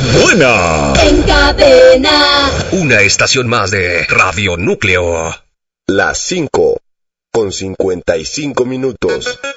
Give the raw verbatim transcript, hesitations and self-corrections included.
buena. En cadena. Una estación más de Radio Núcleo. Las cinco con cincuenta y cinco minutos.